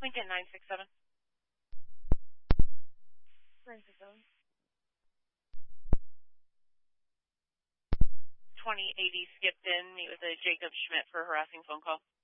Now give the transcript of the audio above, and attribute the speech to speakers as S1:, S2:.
S1: Lincoln 967.
S2: 967.
S1: 2080 skipped in. Meet with a Jacob Schmidt for a harassing phone call.